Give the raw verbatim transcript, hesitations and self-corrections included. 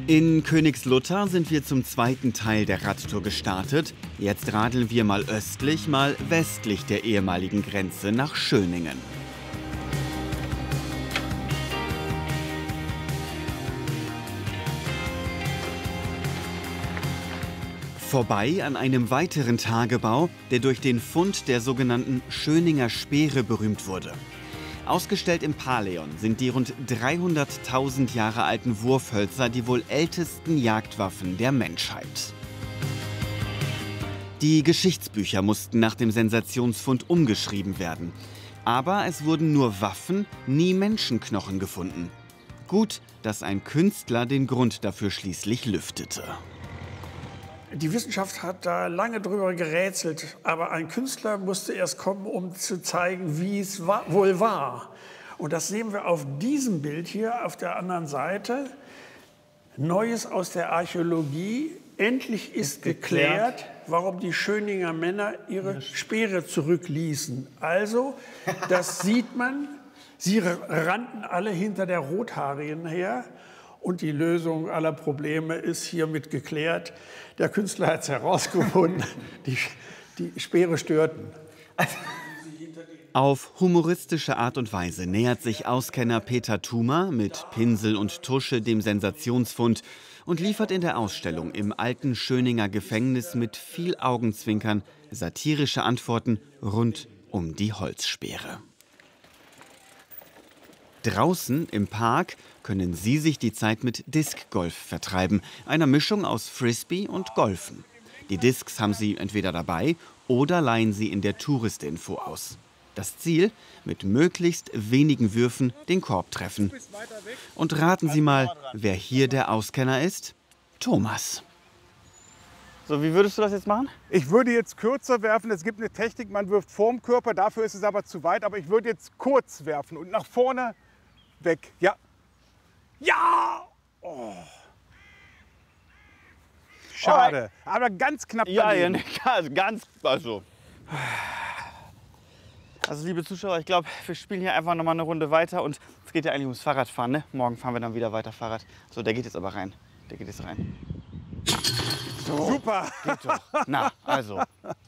In Königslutter sind wir zum zweiten Teil der Radtour gestartet. Jetzt radeln wir mal östlich, mal westlich der ehemaligen Grenze nach Schöningen. Vorbei an einem weiteren Tagebau, der durch den Fund der sogenannten Schöninger Speere berühmt wurde. Ausgestellt im Paleon sind die rund dreihunderttausend Jahre alten Wurfhölzer die wohl ältesten Jagdwaffen der Menschheit. Die Geschichtsbücher mussten nach dem Sensationsfund umgeschrieben werden. Aber es wurden nur Waffen, nie Menschenknochen gefunden. Gut, dass ein Künstler den Grund dafür schließlich lüftete. Die Wissenschaft hat da lange drüber gerätselt, aber ein Künstler musste erst kommen, um zu zeigen, wie es war, wohl war. Und das sehen wir auf diesem Bild hier auf der anderen Seite. Neues aus der Archäologie. Endlich ist geklärt, geklärt, warum die Schöninger Männer ihre Speere zurückließen. Also, das sieht man, sie rannten alle hinter der Rothaarigen her. Und die Lösung aller Probleme ist hiermit geklärt. Der Künstler hat es herausgefunden, die, die Speere störten. Auf humoristische Art und Weise nähert sich Auskenner Peter Thumer mit Pinsel und Tusche dem Sensationsfund und liefert in der Ausstellung im alten Schöninger Gefängnis mit viel Augenzwinkern satirische Antworten rund um die Holzspeere. Draußen im Park können Sie sich die Zeit mit Disc-Golf vertreiben, einer Mischung aus Frisbee und Golfen. Die Discs haben Sie entweder dabei oder leihen Sie in der Touristinfo aus. Das Ziel, mit möglichst wenigen Würfen den Korb treffen. Und raten Sie mal, wer hier der Auskenner ist? Thomas. So, wie würdest du das jetzt machen? Ich würde jetzt kürzer werfen. Es gibt eine Technik, man wirft vorm Körper, dafür ist es aber zu weit. Aber ich würde jetzt kurz werfen und nach vorne weg. Ja. Ja! Oh. Schade, oh. Aber ganz knapp daneben. Ja, ja, ganz, also. Also liebe Zuschauer, ich glaube, wir spielen hier einfach noch mal eine Runde weiter und es geht ja eigentlich ums Fahrradfahren, ne? Morgen fahren wir dann wieder weiter Fahrrad. So, der geht jetzt aber rein. Der geht jetzt rein. So, super. Geht doch. Na, also.